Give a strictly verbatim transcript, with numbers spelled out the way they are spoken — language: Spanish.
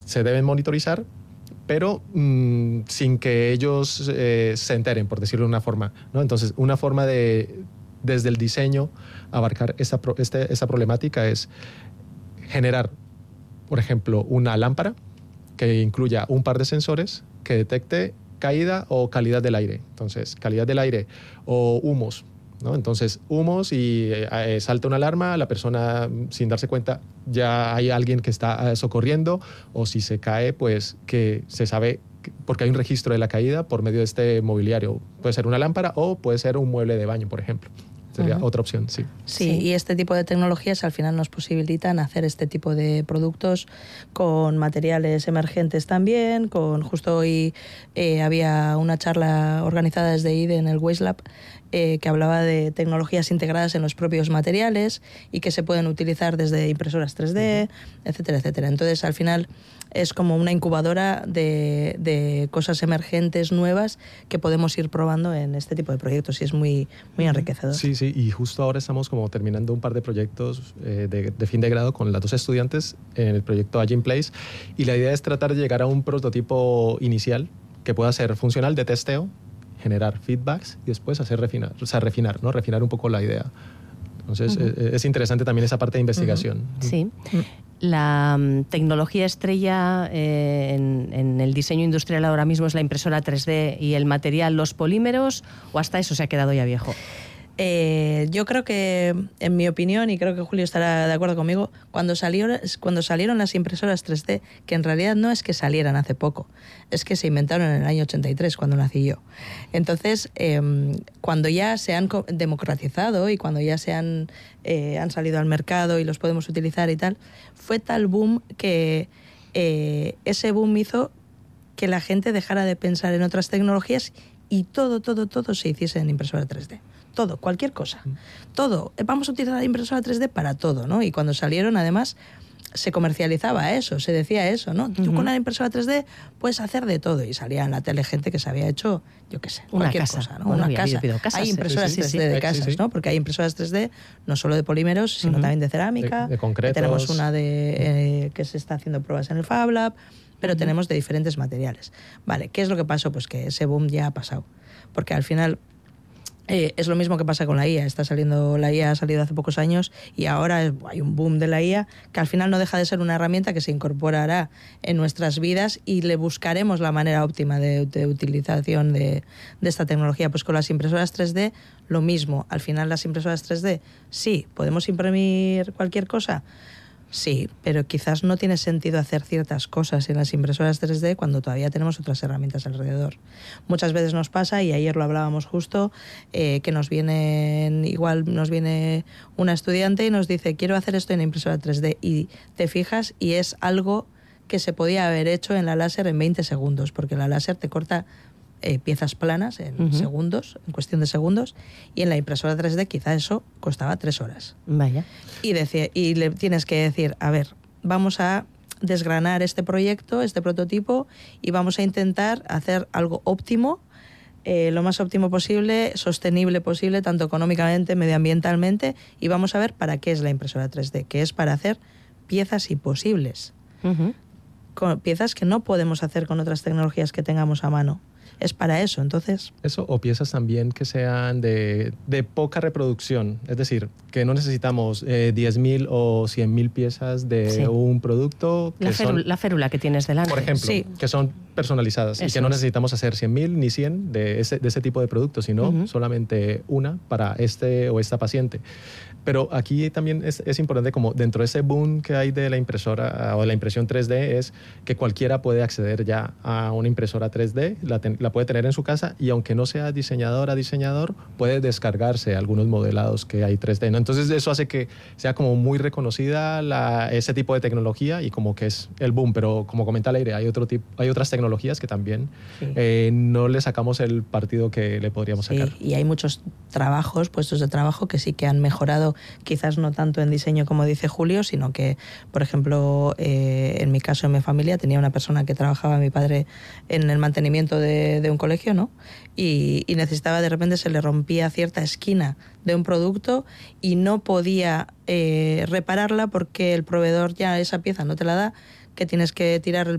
se deben monitorizar, pero mmm, sin que ellos eh, se enteren, por decirlo de una forma, ¿no? Entonces, una forma de, desde el diseño, abarcar esa, pro, este, esa problemática es generar, por ejemplo, una lámpara que incluya un par de sensores que detecte caída o calidad del aire. Entonces, calidad del aire o humos, ¿no? Entonces, humos y eh, salta una alarma, la persona sin darse cuenta ya hay alguien que está eh, socorriendo, o si se cae, pues que se sabe, que, porque hay un registro de la caída por medio de este mobiliario. Puede ser una lámpara o puede ser un mueble de baño, por ejemplo. Sería uh-huh. otra opción, sí. sí. Sí, y este tipo de tecnologías al final nos posibilitan hacer este tipo de productos con materiales emergentes también. Con justo hoy eh, había una charla organizada desde I D E en el Waste Lab eh, que hablaba de tecnologías integradas en los propios materiales y que se pueden utilizar desde impresoras tres D, uh-huh. etcétera, etcétera. Entonces, al final es como una incubadora de, de cosas emergentes nuevas que podemos ir probando en este tipo de proyectos y es muy, muy enriquecedor. Sí, sí, y justo ahora estamos como terminando un par de proyectos eh, de, de fin de grado con las dos estudiantes en el proyecto Agile Place, y la idea es tratar de llegar a un prototipo inicial que pueda ser funcional de testeo, generar feedbacks y después hacer refinar, o sea, refinar, ¿no? Refinar un poco la idea. Entonces, uh-huh. es, es interesante también esa parte de investigación. Uh-huh. Sí. Uh-huh. La um, tecnología estrella eh, en, en el diseño industrial ahora mismo es la impresora tres D y el material, los polímeros, ¿o hasta eso se ha quedado ya viejo? Eh, yo creo que, en mi opinión, y creo que Julio estará de acuerdo conmigo, cuando salieron, cuando salieron las impresoras tres D, que en realidad no es que salieran hace poco, es que se inventaron en el año ochenta y tres, cuando nací yo. Entonces, eh, cuando ya se han democratizado y cuando ya se han, eh, han salido al mercado y los podemos utilizar y tal, fue tal boom que eh, ese boom hizo que la gente dejara de pensar en otras tecnologías y todo, todo, todo se hiciese en impresora tres D. Todo, cualquier cosa. Todo. Vamos a utilizar la impresora tres D para todo, ¿no? Y cuando salieron, además, se comercializaba eso, se decía eso, ¿no? Uh-huh. Tú con una impresora tres D puedes hacer de todo. Y salía en la tele gente que se había hecho, yo qué sé, una cualquier casa, cosa, ¿no? Bueno, una casa. casas, hay impresoras sí, sí, sí, tres D sí, de casas, sí, sí. ¿no? Porque hay impresoras tres D no solo de polímeros, sino uh-huh. también de cerámica. De, de concretos. Tenemos una de eh, que se está haciendo pruebas en el Fab Lab, pero uh-huh. tenemos de diferentes materiales. Vale, ¿qué es lo que pasó? Pues que ese boom ya ha pasado. Porque al final Eh, es lo mismo que pasa con la I A. Está saliendo, la I A ha salido hace pocos años y ahora es, hay un boom de la I A que al final no deja de ser una herramienta que se incorporará en nuestras vidas y le buscaremos la manera óptima de, de utilización de, de esta tecnología. Pues con las impresoras tres D lo mismo. Al final las impresoras tres D, sí, podemos imprimir cualquier cosa. Sí, pero quizás no tiene sentido hacer ciertas cosas en las impresoras tres D cuando todavía tenemos otras herramientas alrededor. Muchas veces nos pasa, y ayer lo hablábamos justo, eh, que nos vienen, igual nos viene una estudiante y nos dice, quiero hacer esto en impresora tres D, y te fijas y es algo que se podía haber hecho en la láser en veinte segundos, porque la láser te corta Eh, piezas planas en uh-huh. segundos, en cuestión de segundos, y en la impresora tres D quizá eso costaba tres horas. Vaya. Y, decir, y le tienes que decir, a ver, vamos a desgranar este proyecto, este prototipo, y vamos a intentar hacer algo óptimo, eh, lo más óptimo posible, sostenible posible, tanto económicamente, medioambientalmente, y vamos a ver para qué es la impresora tres D, que es para hacer piezas imposibles. Uh-huh. Con piezas que no podemos hacer con otras tecnologías que tengamos a mano. Es para eso, entonces. Eso, o piezas también que sean de, de poca reproducción, es decir, que no necesitamos eh, diez mil o cien mil piezas de sí. un producto. Que la, férula, son, la férula que tienes delante. Por ejemplo, sí. que son personalizadas eso y que no necesitamos hacer cien mil ni cien de ese, de ese tipo de productos, sino uh-huh. solamente una para este o esta paciente. Pero aquí también es, es importante, como dentro de ese boom que hay de la impresora o de la impresión tres D, es que cualquiera puede acceder ya a una impresora tres D, la, ten, la puede tener en su casa, y aunque no sea diseñadora, diseñador, puede descargarse algunos modelados que hay tres D, ¿no? Entonces eso hace que sea como muy reconocida la, ese tipo de tecnología, y como que es el boom. Pero como comenta Leire, hay, otro tipo, hay otras tecnologías que también sí. eh, no le sacamos el partido que le podríamos sí, sacar. Y hay muchos trabajos, puestos de trabajo, que sí que han mejorado, quizás no tanto en diseño como dice Julio, sino que, por ejemplo, eh, en mi caso, en mi familia, tenía una persona que trabajaba, mi padre, en el mantenimiento de, de un colegio, ¿no? Y, y necesitaba, de repente se le rompía cierta esquina de un producto y no podía eh, repararla porque el proveedor ya esa pieza no te la da, que tienes que tirar el